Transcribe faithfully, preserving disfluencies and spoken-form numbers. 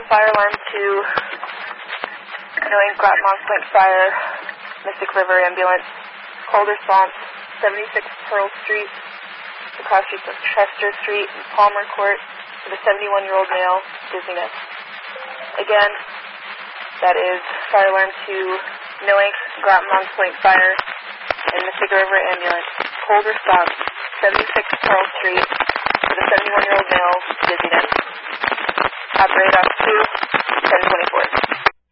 fire alarm to Knowing Groton Moss Point Fire, Mystic River Ambulance. Cold response, seventy-six Pearl Street, the cross streets of Chester Street and Palmer Court, with a seventy-one-year-old male, dizziness. Again, that is fire alarm to Knowing Groton Moss Point Fire and Mystic River Ambulance. Cold response, seventy-six Pearl Street, with a seventy-one-year-old male, dizziness. Operate off two, ten twenty-four.